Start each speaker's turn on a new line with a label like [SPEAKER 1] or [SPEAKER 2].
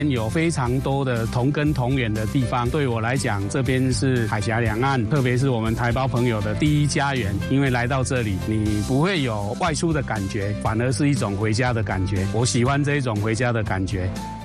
[SPEAKER 1] 有非常多的同根同源的地方，对我来讲，这边是海峡两岸，特别是我们台胞朋友的第一家园。因为来到这里，你不会有外出的感觉，反而是一种回家的感觉。我喜欢这一种回家的感觉。